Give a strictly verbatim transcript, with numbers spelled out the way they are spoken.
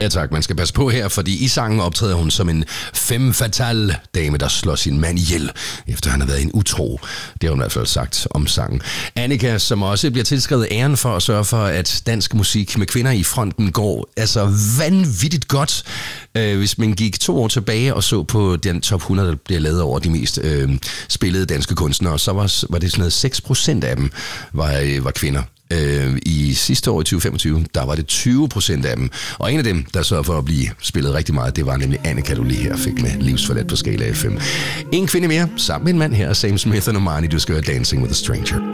Ja tak, man skal passe på her, fordi i sangen optræder hun som en femme fatale dame, der slår sin mand ihjel, efter han har været en utro. Det har hun i hvert fald sagt om sangen. Annika, som også bliver tilskrevet æren for at sørge for, at dansk musik med kvinder i fronten går altså vanvittigt godt. Øh, hvis man gik to år tilbage og så på den top hundrede, der bliver lavet over de mest øh, spillede danske kunstnere, så var, var det sådan noget seks procent af dem var, øh, var kvinder. Øh, I sidste år i tyve femogtyve, der var det tyve procent af dem. Og en af dem, der sørgede for at blive spillet rigtig meget, det var nemlig Annika, du lige her fik med Livsforladt på Skala F M. En kvinde mere, sammen med en mand her, Sam Smith og Normani, du skal høre Dancing with a Stranger.